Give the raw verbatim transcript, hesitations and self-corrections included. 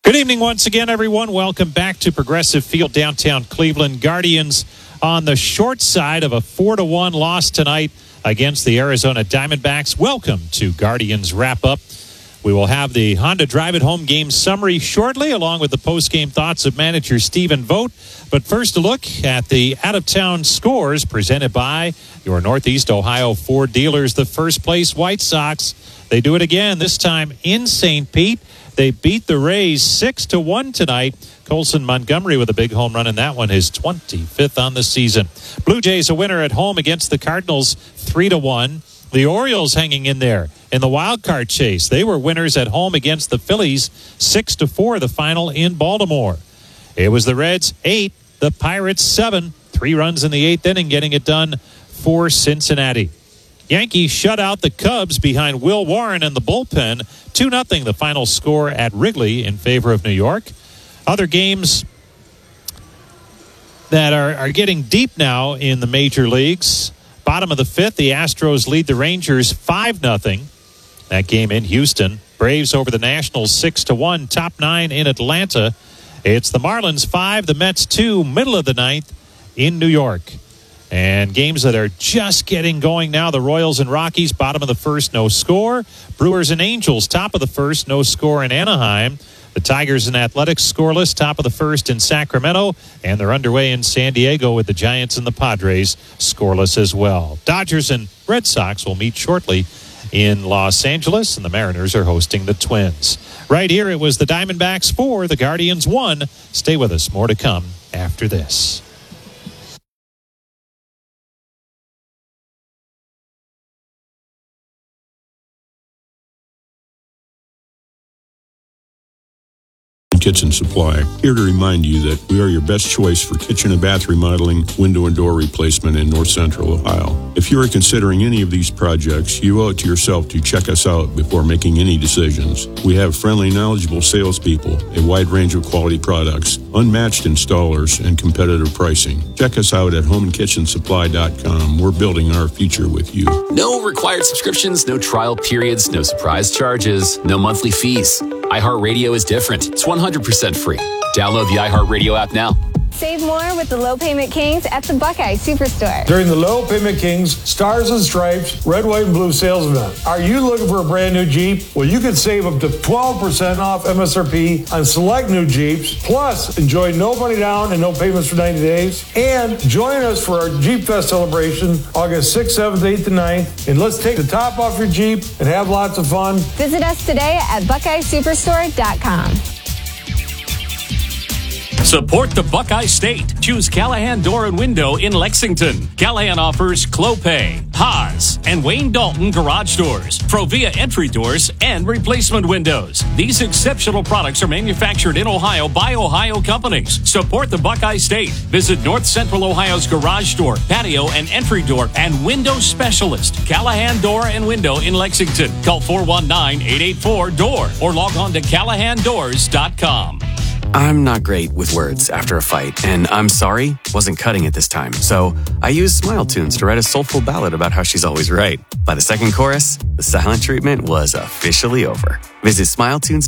Good evening once again, everyone. Welcome back to Progressive Field, downtown Cleveland. Guardians on the short side of a four to one loss tonight against the Arizona Diamondbacks. Welcome to Guardians Wrap-Up. We will have the Honda Drive It Home game summary shortly, along with the post-game thoughts of manager Stephen Vogt. But first, a look at the out-of-town scores presented by your Northeast Ohio Ford dealers. The first-place White Sox, they do it again, this time in Saint Pete. They beat the Rays six to one tonight. Colson Montgomery with a big home run in that one, his twenty-fifth on the season. Blue Jays a winner at home against the Cardinals three to one. The Orioles hanging in there in the wild card chase. They were winners at home against the Phillies six to four, the final in Baltimore. It was the Reds eight, the Pirates seven. Three runs in the eighth inning, getting it done for Cincinnati. Yankees shut out the Cubs behind Will Warren and the bullpen. two nothing the final score at Wrigley in favor of New York. Other games that are, are getting deep now in the major leagues. Bottom of the fifth, the Astros lead the Rangers five nothing. That game in Houston. Braves over the Nationals six to one. Top nine in Atlanta. It's the Marlins five, the Mets two, middle of the ninth in New York. And games that are just getting going now, the Royals and Rockies, bottom of the first, no score. Brewers and Angels, top of the first, no score in Anaheim. The Tigers and Athletics scoreless, top of the first in Sacramento. And they're underway in San Diego with the Giants and the Padres scoreless as well. Dodgers and Red Sox will meet shortly in Los Angeles, and the Mariners are hosting the Twins. Right here, it was the Diamondbacks four, the Guardians one. Stay with us, more to come after this. Kitchen Supply, here to remind you that we are your best choice for kitchen and bath remodeling, window and door replacement in North Central Ohio. If you are considering any of these projects, you owe it to yourself to check us out before making any decisions. We have friendly, knowledgeable salespeople, a wide range of quality products, unmatched installers, and competitive pricing. Check us out at home and kitchen supply dot com. We're building our future with you. No required subscriptions, no trial periods, no surprise charges, no monthly fees. iHeartRadio is different. It's one hundred percent free. Download the iHeartRadio app now. Save more with the Low Payment Kings at the Buckeye Superstore. During the Low Payment Kings Stars and Stripes Red, White, and Blue sales event. Are you looking for a brand new Jeep? Well, you can save up to twelve percent off M S R P on select new Jeeps. Plus, enjoy no money down and no payments for ninety days. And join us for our Jeep Fest celebration August sixth, seventh, eighth, and ninth. And let's take the top off your Jeep and have lots of fun. Visit us today at buckeye superstore dot com. Support the Buckeye State. Choose Callahan Door and Window in Lexington. Callahan offers Clopay, Haas, and Wayne Dalton garage doors, Provia entry doors, and replacement windows. These exceptional products are manufactured in Ohio by Ohio companies. Support the Buckeye State. Visit North Central Ohio's garage door, patio, and entry door and window specialist, Callahan Door and Window in Lexington. Call four one nine, eight eight four, D O O R or log on to callahan doors dot com. I'm not great with words after a fight, and I'm sorry wasn't cutting it this time. So I used Smile Tunes to write a soulful ballad about how she's always right. By the second chorus, the silent treatment was officially over. Visit smile tunes